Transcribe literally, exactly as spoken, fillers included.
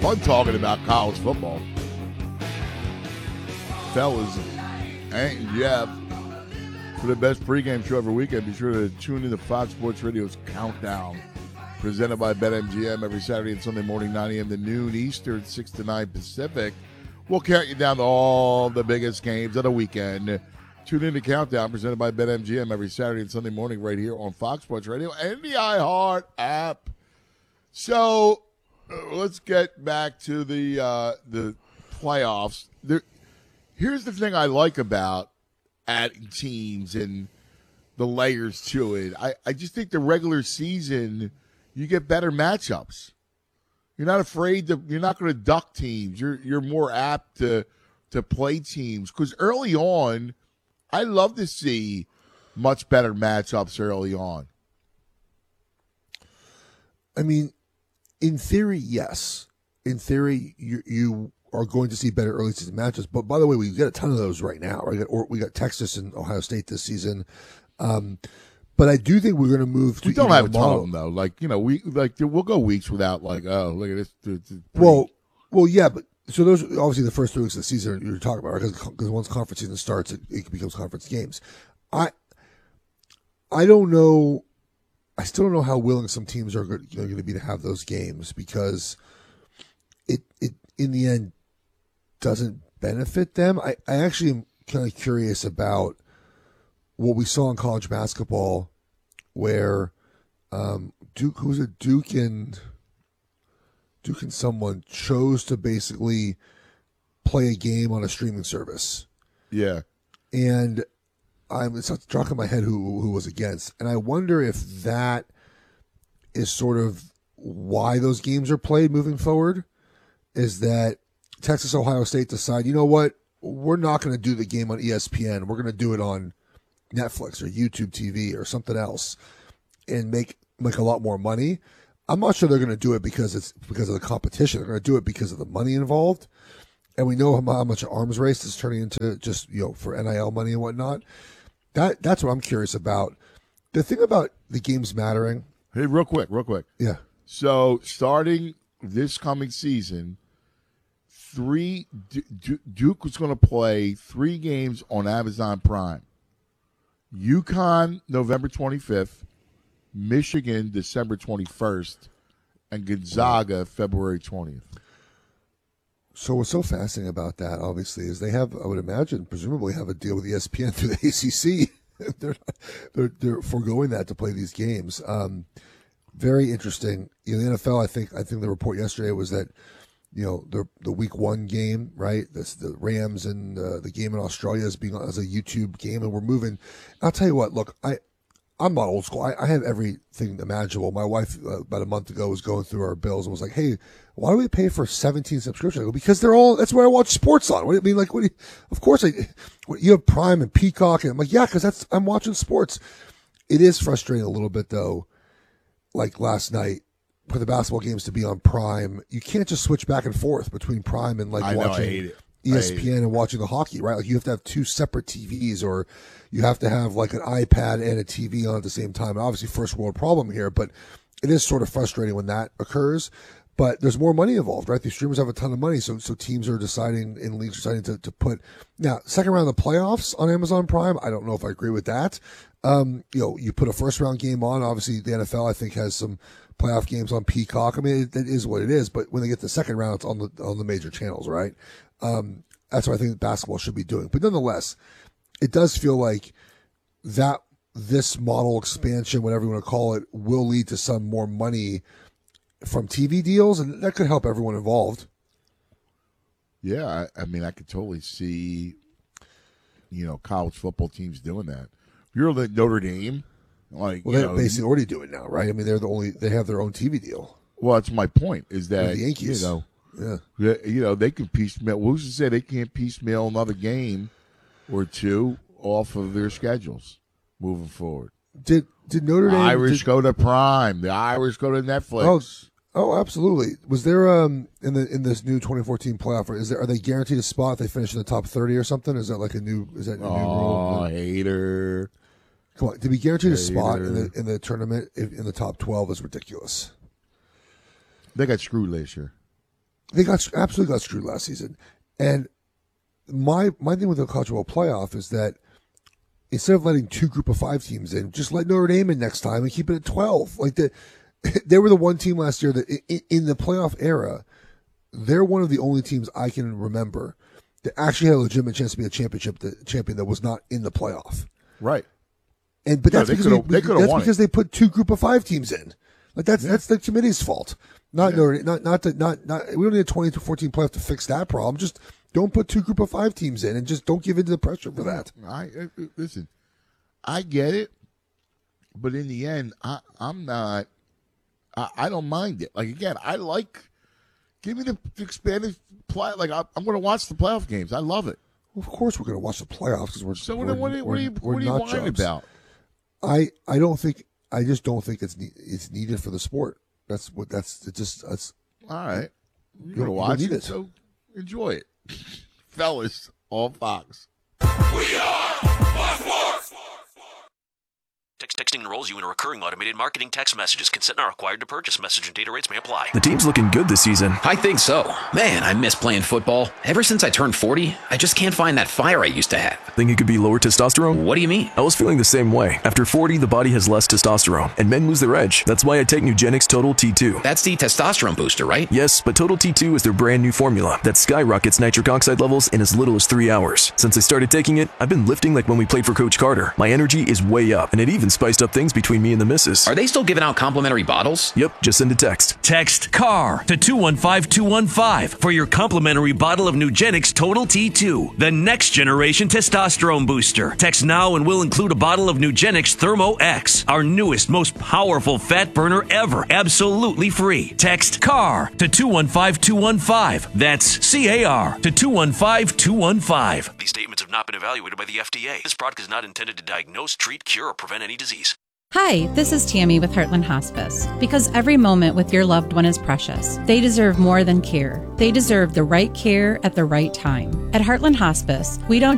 Fun talking about college football. Fellas, Ant and Jeff, for the best pregame show every weekend, be sure to tune in to Fox Sports Radio's Countdown, presented by BetMGM every Saturday and Sunday morning, nine a.m. to noon Eastern, six to nine Pacific. We'll count you down to all the biggest games of the weekend. Tune in to Countdown, presented by BetMGM every Saturday and Sunday morning right here on Fox Sports Radio and the iHeart app. So uh, let's get back to the uh, the playoffs. There, here's the thing I like about adding teams and the layers to it. I, I just think the regular season, you get better matchups. You're not afraid to. You're not going to duck teams. You're you're more apt to to play teams because early on, I love to see much better matchups early on. I mean, in theory, yes. In theory, you you are going to see better early season matchups. But by the way, we got a ton of those right now. Right? We got, we got Texas and Ohio State this season. Um, but I do think we're going to move to. We don't have a ton of them though. Like you know, we like we'll go weeks without like oh look at this. It's, it's well, well, yeah, but so those obviously the first three weeks of the season you're talking about, right? Because once conference season starts, it, it becomes conference games. I I don't know. I still don't know how willing some teams are going to be to have those games because it it in the end doesn't benefit them. I, I actually am kind of curious about what we saw in college basketball where um, Duke, who's a Duke and Duke and someone chose to basically play a game on a streaming service. Yeah. And I'm it's not struck in my head who who was against. And I wonder if that is sort of why those games are played moving forward, is that Texas, Ohio State decide, you know what, we're not going to do the game on E S P N. We're going to do it on Netflix or YouTube T V or something else and make make a lot more money. I'm not sure they're going to do it because it's because of the competition. They're going to do it because of the money involved. And we know how much an arms race is turning into just, you know, for N I L money and whatnot. That That's what I'm curious about. The thing about the games mattering. Hey, real quick, real quick. Yeah. So starting this coming season, three D- Duke was going to play three games on Amazon Prime. UConn November twenty-fifth, Michigan December twenty-first, and Gonzaga February twentieth. So what's so fascinating about that, obviously, is they have, I would imagine, presumably have a deal with E S P N through the A C C. they're, they're they're foregoing that to play these games. Um, very interesting. In the N F L, I think I think the report yesterday was that, you know, the the week one game, right? This the Rams and uh, the game in Australia is being as a YouTube game, and we're moving. I'll tell you what. Look, I I'm not old school. I, I have everything imaginable. My wife uh, about a month ago was going through our bills and was like, "Hey, why do we pay for seventeen subscriptions?" I go, because they're all. That's where I watch sports on. What do you mean? Like, what? Do you, of course, I. What, you have Prime and Peacock, and I'm like, yeah, because that's I'm watching sports. It is frustrating a little bit though. Like last night, for the basketball games to be on Prime, you can't just switch back and forth between Prime and like I watching know, I hate it. E S P N and watching the hockey, right? Like you have to have two separate T Vs, or you have to have like an iPad and a T V on at the same time. Obviously, first world problem here, but it is sort of frustrating when that occurs. But there's more money involved, right? These streamers have a ton of money, so so teams are deciding and leagues are deciding to, to put now second round of the playoffs on Amazon Prime. I don't know if I agree with that. Um, you know, you put a first round game on. Obviously, the N F L I think has some playoff games on Peacock. I mean, it, it is what it is. But when they get to the second round, it's on the on the major channels, right? Um, that's what I think basketball should be doing. But nonetheless, it does feel like that this model expansion, whatever you want to call it, will lead to some more money from T V deals, and that could help everyone involved. Yeah, I, I mean, I could totally see, you know, college football teams doing that. If you're the Notre Dame, like, well, you they're know, basically already doing it now, right? I mean, they're the only they have their own T V deal. Well, that's my point. Is that the Yankees, you know, yeah, you know, they can piecemeal. Who's to say they can't piecemeal another game or two off of their schedules moving forward? Did did Notre Dame? The Irish did, go to Prime. The Irish go to Netflix. Oh, oh, absolutely. Was there um in the in this new twenty fourteen playoff? Is there are they guaranteed a spot if they finish in the top thirty or something? Is that like a new? Is that a new oh, rule? hater. Come on, to be guaranteed a hater. spot in the in the tournament in the top twelve is ridiculous. They got screwed last year. they got absolutely got screwed last season. And my my thing with the college football playoff is that instead of letting two group of five teams in, just let Notre Dame in next time and keep it at twelve. Like the, they were the one team last year that in, in the playoff era, they're one of the only teams I can remember that actually had a legitimate chance to be a championship the champion that was not in the playoff. Right. And but No, that's they because we, could've- they could've that's won because it. they put two group of five teams in. Like that's Yeah. that's the committee's fault. Not Yeah. Notre not not the, not not we don't need a twenty to fourteen playoff to fix that problem. Just don't put two group of five teams in and just don't give in to the pressure for that. I, I listen. I get it, but in the end, I, I'm not. I, I don't mind it. Like again, I like. Give me the, the expanded play. Like I, I'm going to watch the playoff games. I love it. Well, of course we're going to watch the playoffs because we're So what, we're, what, are you- what are you we're what are you nut whining jobs. about? I I don't think I just don't think it's ne- it's needed for the sport. That's what that's it just that's All right, you're You going to don't- you watch don't need it, it. so enjoy it, fellas. All Fox. Text texting enrolls you in a recurring automated marketing text messages. Consent not required to purchase. Message and data rates may apply. The team's looking good this season. I think so. Man, I miss playing football. Ever since I turned forty, I just can't find that fire I used to have. Think it could be lower testosterone? What do you mean? I was feeling the same way. After forty, the body has less testosterone, and men lose their edge. That's why I take Nugenix Total T two. That's the testosterone booster, right? Yes, but Total T two is their brand new formula that skyrockets nitric oxide levels in as little as three hours. Since I started taking it, I've been lifting like when we played for Coach Carter. My energy is way up, and it even spiced up things between me and the missus. Are they still giving out complimentary bottles? Yep, just send a text. Text CAR to two one five two one five for your complimentary bottle of Nugenix Total T two, the next generation testosterone booster. Text now and we'll include a bottle of Nugenix Thermo X, our newest, most powerful fat burner ever, absolutely free. Text CAR to two one five two one five. That's C A R to two one five two one five. These statements have not been evaluated by the F D A. This product is not intended to diagnose, treat, cure, or prevent any disease. Hi, this is Tammy with Heartland Hospice. Because every moment with your loved one is precious, they deserve more than care. They deserve the right care at the right time. At Heartland Hospice, we don't